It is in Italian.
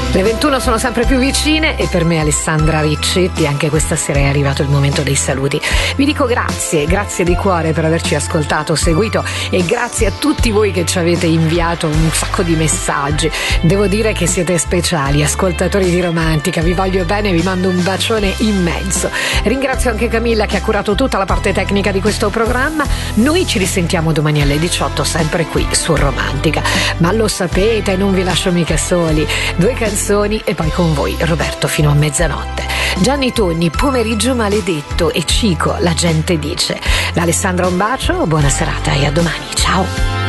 Le 21 sono sempre più vicine e per me Alessandra Riccetti anche questa sera è arrivato il momento dei saluti. Vi dico grazie di cuore per averci ascoltato, seguito e grazie a tutti voi che ci avete inviato un sacco di messaggi. Devo dire che siete speciali, ascoltatori di Romantica, vi voglio bene, vi mando un bacione immenso. Ringrazio anche Camilla che ha curato tutta la parte tecnica di questo programma. Noi ci risentiamo domani alle 18 sempre qui su Romantica, ma lo sapete, non vi lascio mica soli. 2 canzoni e poi con voi Roberto fino a mezzanotte. Gianni Tonni, Pomeriggio maledetto, e Cico, La gente dice. Da Alessandra un bacio, buona serata e a domani, ciao.